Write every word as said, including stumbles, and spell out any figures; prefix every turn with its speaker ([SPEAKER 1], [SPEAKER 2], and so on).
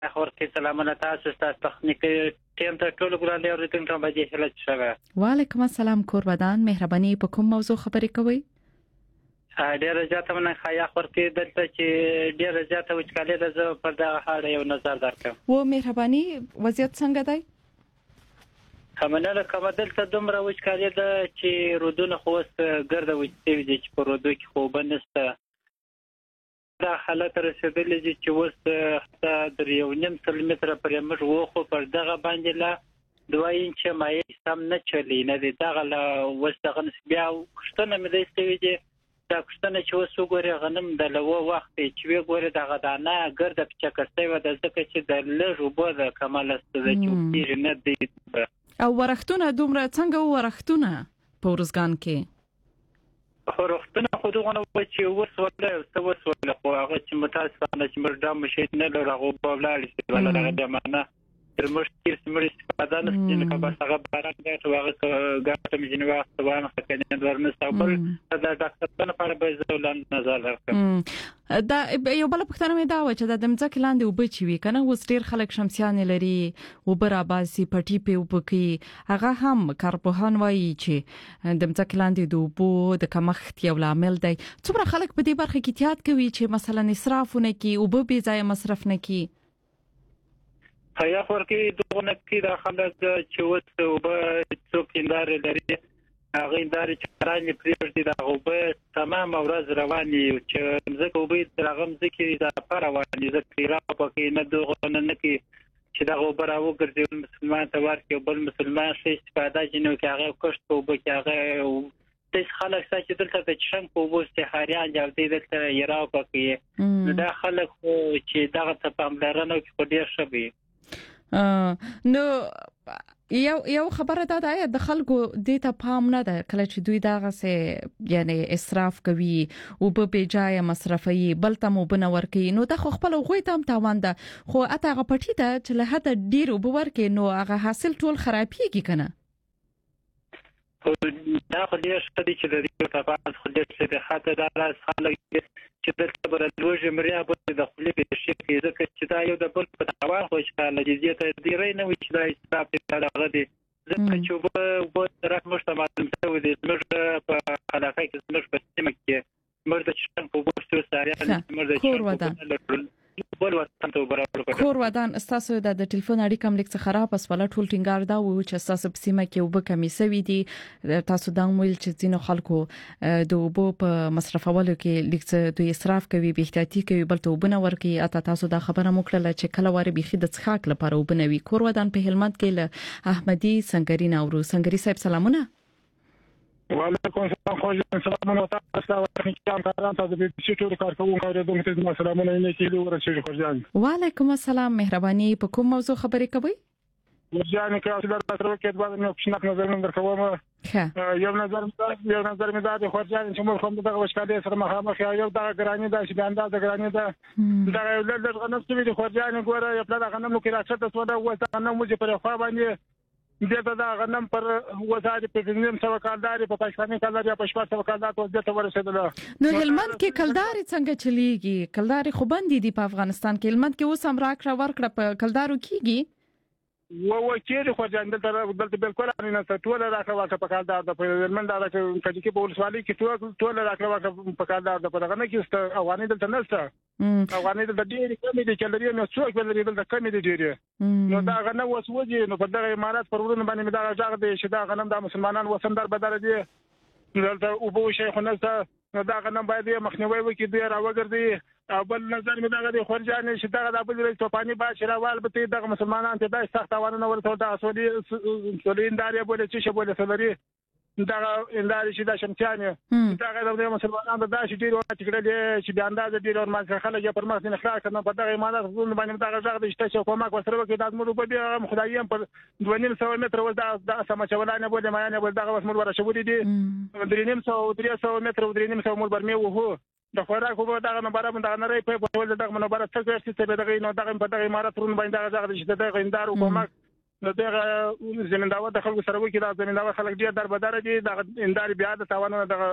[SPEAKER 1] خورتي سلامونه تاسو ستاسو تخنیکی ټیم ته ټول ګران دی اوریدونکو ته باندې هله شوه.
[SPEAKER 2] وعلیکم السلام کوربدان مهرباني په کوم موضوع خبرې کوي؟
[SPEAKER 1] ډیره زیاته مننه خیا خورتي دلته چې ډیره زیاته وچکالي ده زه پر دا حاله یو نظر درکم.
[SPEAKER 2] و مهرباني وضعیت څنګه دی؟
[SPEAKER 1] همنه کومه دلته دومره وچکالي ده چې رودونه خو اوس ګرده وچتوي دي چې په رودو کې خوبه نشته. دا حالت رسیدلی دي چې اوس حتی د یو نیم کیلومتره پرې موږ وخو پر دغه باندې لا دوه انچه مایع سم نه چلی نه دي دغه لا اوس دغه بیا کښتنه مې د استوي دي دا کښتنه چې اوس وګوري غنم د لوه وخت چې وی ګوري دغه دانه ګرده په چکرتي و د ځکه چې د لږ وبو د کمال ستده چې نه دي.
[SPEAKER 2] او ورختونه دومره څنګه ورختونه په ورزګان کې؟
[SPEAKER 1] ورختونه خو دغه نو چې وسوله او وسوله خو هغه چې متاسفانه چې مردا مشي نه لرغو په ولاړ شي ولا دغه دمانه تر مشکل سمري استفاده نه کیږي که بس هغه باران دی او هغه ګټه مې جنوا ستوانه خکنه ورنسته بل دا ډاکټر په اړه به زولان نظر ورکړم.
[SPEAKER 2] دا یو بل پښتنه مې دا و چې د دمځک لاندې وب چوي کنه اوس ډیر خلک شمسيان لري وبر اباسي پټي په وبکي هغه هم کارپوهان وایي چې دمځک لاندې د وبو د کمښت یو عامل دی. څومره خلک په دې برخه کې احتیاط کوي چې مثلا اسرافونه کوي وب به ځای مصرف نه کوي؟
[SPEAKER 1] هيا خورکی دغه کې د خلک چې وڅ او به څوک اندار لري هغه اندار چې راني پریږدي دا او به تمام ورځ رواني چې زکه او به ترغم ځکه دا پر رواني ځکه را پکې نه دغه نه کې چې دا او به راو ګرځي مسلمان ته ورکه بل مسلمان شي استفاده جنو کې هغه کښت او به هغه د خلک چې دلته د چشم په وسته خاريان جوړ دلته یرا پکې دا خلک چې دغه ته پاملرنه کې ډیر شوي.
[SPEAKER 2] نو یو یو خبره ده دا د خلکو د ته پام نه ده کله چې دوی داغه سه یعنی اسراف کوي او په بجای مصرفي بل ته مو بنور کوي نو د خپل غوي تام تاوان ده خو اته هغه پټی ته چې له حد ډیر وبور کې نو هغه حاصل ټول خرابيږي کنه.
[SPEAKER 1] دا خو دې ستدي چې د دې په اړه خو دې څه ده حتی دا راز خلک چې د خبره لوجه مریا په د خپل په شي کې ځکه چې دا یو د بل په توان خو چې له دې ته دی رې نه وي چې دا استراپ ته راغلي ځکه چې په په طرف مشتمل ته دي موږ په علاقه کې موږ په سیمه کې موږ د چشم په وسو ساري موږ د چشم
[SPEAKER 2] کور ودان استاسو د ټلیفون اړیکه هم لیک خراب اسوله ټول ټینګار دا و چې استاسو په سیمه کې وب کمی سوي دي تاسو دا مویل چې ځینو خلکو د وب په مصرفولو کې لیک د اسراف کوي به احتیاطي کوي بل ته وبنه ورکي اته تاسو دا خبره موکړه چې کله واره بيخي د څخاک لپاره وبنوي. کور ودان په هلمند کې له احمدي سنگري نورو سنگري صاحب سلامونه.
[SPEAKER 3] وعلیکم السلام خو سلامونه تاسو ته چې کاران تاسو به چې ټول کارکونکو اوریدونکو ته سلامونه نه کیږي ورسېږي خورجان.
[SPEAKER 2] وعلیکم السلام مهرباني په کوم موضوع خبرې کوي؟
[SPEAKER 3] خورجان کې اوس د تاسو کې د باندې نو نظر نظر کوم یو نظر یو نظر مې دا خورجان چې موږ هم دغه وشکاله سره مخامخ یو دغه ګرانی دا چې د اندازه ګرانی دا دا یو لږ غنم چې د خورجان ګوره یو پلا غنم کې راځه تاسو دا وځه غنم مو چې پر خوا باندې دته دا غنم پر وزارت په نیم سو کالداري په پښتني کالداري په شپږ سو کالدار ته دته ورسېدل.
[SPEAKER 2] نو هلمند کې کلداري څنګه چلیږي؟ کلداري خو بندي دي په افغانستان کې هلمند کې اوس هم راکړه ورکړه په کلدارو کېږي
[SPEAKER 3] و و چې خو ځان دلته دلته بالکل نه ټول راکړه ورکړه په کالدار د هلمند دا چې کې په ولسوالۍ کې ټول ټول راکړه ورکړه په کالدار د په دغه نه کې افغاني دلته نشته افغاني دلته ډېری کمې دي چې لري نو څوک ولري دلته کمې دي ډېری نو دا غنم وسوږي نو په دغه امارات پرورونه باندې دا ځاګ دي چې دا غنم د مسلمانانو وسندر بدل دي دلته او بو شیخونه نو دا غنم باید مخنیوي وکړي دی راوګرځي او بل نظر مې دا د خورجان چې دا د بل توپانی با شراوال به د مسلمانانو ته د سخت اوانه ورته دا سولي سولينداري بوله چې شبوله سولري دا انداري چې دا شمچانه دا غو د مسلمانانو د داسې ډیر وخت کړل چې د اندازې ډیر اور ما خلک پر مخ نه خلاص کړي په دغه ایمانات باندې دا غږ د شته کومک وسره وکړي د امر په دې خدایم پر دوه نیم سو متر ول دا سمچولانه بوله ما نه ول دا وسمر ورشه ودی دي درې نیم سو درې سو متر درې نیم سو مول برمه وو د خوراک په دغه نمبر باندې نه ری په ول دغه نمبر څه څه څه دغه نو دغه په دغه امارات رون باندې دغه چې دغه اندارو کومک نو دغه زمینداوه د خلکو سره وکړي دا زمینداوه خلک ډیر دربدار دي د اندار بیا د تاوانونه دغه